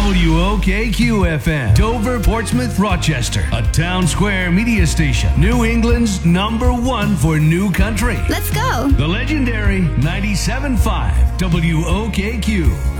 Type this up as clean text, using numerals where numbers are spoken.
WOKQ-FM, Dover, Portsmouth, Rochester. A Town Square media station. New England's #1 for new country. Let's go. The legendary 97.5 WOKQ.